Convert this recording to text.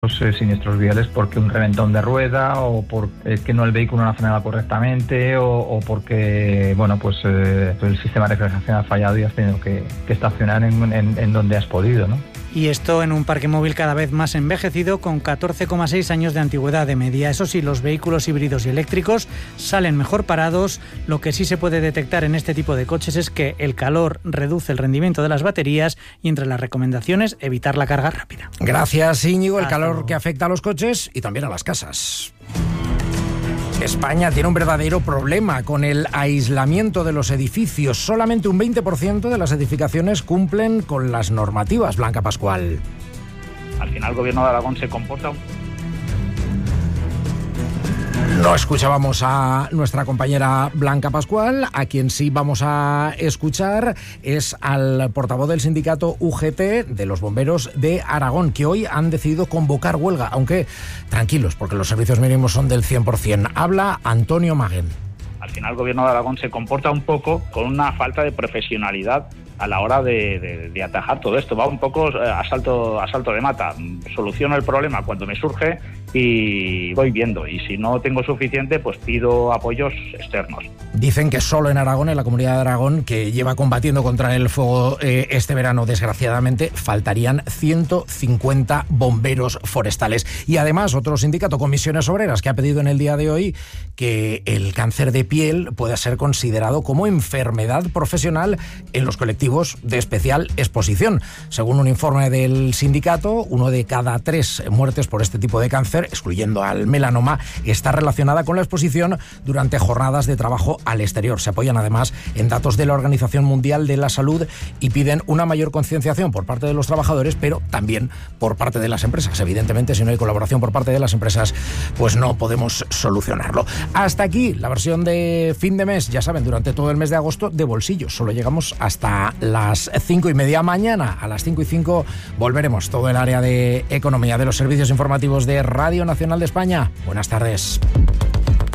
Siniestros viales porque un reventón de rueda o porque es que no el vehículo no ha frenado correctamente o porque el sistema de refrigeración ha fallado y has tenido que estacionar en donde has podido, ¿no? Y esto en un parque móvil cada vez más envejecido, con 14,6 años de antigüedad de media. Eso sí, los vehículos híbridos y eléctricos salen mejor parados. Lo que sí se puede detectar en este tipo de coches es que el calor reduce el rendimiento de las baterías y entre las recomendaciones, evitar la carga rápida. Gracias, Íñigo. El calor que afecta a los coches y también a las casas. España tiene un verdadero problema con el aislamiento de los edificios. Solamente un 20% de las edificaciones cumplen con las normativas. Blanca Pascual. Al final el Gobierno de Aragón se comporta... No escuchábamos a nuestra compañera Blanca Pascual. A quien sí vamos a escuchar es al portavoz del sindicato UGT de los bomberos de Aragón, que hoy han decidido convocar huelga, aunque tranquilos, porque los servicios mínimos son del 100%. Habla Antonio Maguen. Al final el Gobierno de Aragón se comporta un poco con una falta de profesionalidad a la hora de atajar todo esto. Va un poco a salto de mata. Soluciono el problema cuando me surge y voy viendo. Y si no tengo suficiente, pues pido apoyos externos. Dicen que solo en Aragón, en la comunidad de Aragón, que lleva combatiendo contra el fuego este verano, desgraciadamente, faltarían 150 bomberos forestales. Y además, otro sindicato, Comisiones Obreras, que ha pedido en el día de hoy que el cáncer de piel pueda ser considerado como enfermedad profesional en los colectivos de especial exposición. Según un informe del sindicato, 1 de cada 3 muertes por este tipo de cáncer, excluyendo al melanoma, está relacionada con la exposición durante jornadas de trabajo al exterior. Se apoyan además en datos de la Organización Mundial de la Salud y piden una mayor concienciación por parte de los trabajadores, pero también por parte de las empresas. Evidentemente, si no hay colaboración por parte de las empresas, pues no podemos solucionarlo. Hasta aquí la versión de fin de mes, ya saben, durante todo el mes de agosto, de bolsillo. Solo llegamos hasta las 5:30. Mañana a las 5:05 volveremos. Todo el área de economía de los servicios informativos de Radio Nacional de España. Buenas tardes.